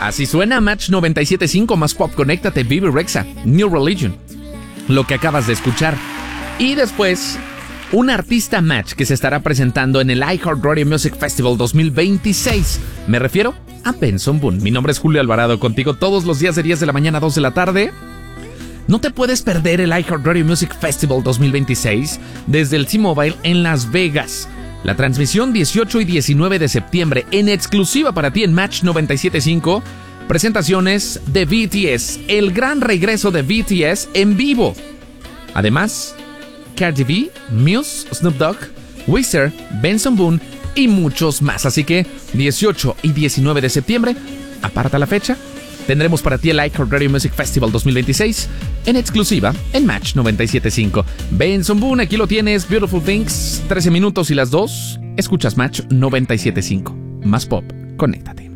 Así suena Match 97.5 más pop. Conéctate, Bebe Rexha, New Religion. Lo que acabas de escuchar. Y después, un artista Match que se estará presentando en el iHeartRadio Music Festival 2026. Me refiero a Benson Boone. Mi nombre es Julio Alvarado, contigo todos los días de 10 de la mañana a 2 de la tarde. No te puedes perder el iHeartRadio Music Festival 2026 desde el T-Mobile en Las Vegas. La transmisión 18 y 19 de septiembre en exclusiva para ti en Match 97.5. Presentaciones de BTS, el gran regreso de BTS en vivo. Además, Cardi B, Muse, Snoop Dogg, Weezer, Benson Boone y muchos más. Así que 18 y 19 de septiembre, aparta la fecha. Tendremos para ti el iHeartRadio Music Festival 2026 en exclusiva en Match 97.5. Benson Boone, aquí lo tienes, Beautiful Things, 13 minutos y las 2. Escuchas Match 97.5. Más pop, conéctate.